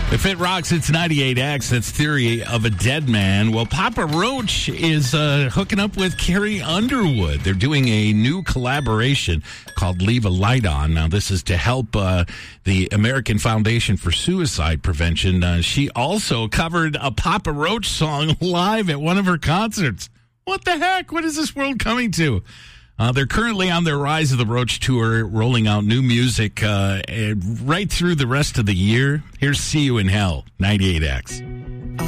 If it rocks, it's 98X. That's Theory of a Dead Man. Well, Papa Roach is hooking up with Carrie Underwood. They're doing a new collaboration called Leave a Light On. Now, this is to help the American Foundation for Suicide Prevention. She also covered a Papa Roach song live at one of her concerts. What the heck? What is this world coming to? They're currently on their Rise of the Roach tour, rolling out new music right through the rest of the year. Here's See You in Hell, 98X.